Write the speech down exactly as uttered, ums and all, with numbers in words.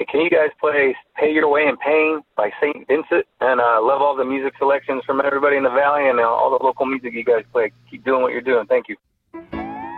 can you guys play Pay Your Way in Pain by Saint Vincent? And I uh, love all the music selections from everybody in the Valley and uh, all the local music you guys play. Keep doing what you're doing. Thank you.